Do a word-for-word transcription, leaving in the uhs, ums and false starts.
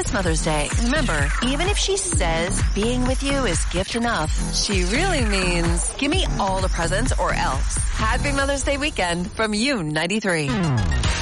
this Mother's Day, remember, even if she says being with you is gift enough, she really means give me all the presents or else. Happy Mother's Day weekend from U ninety-three.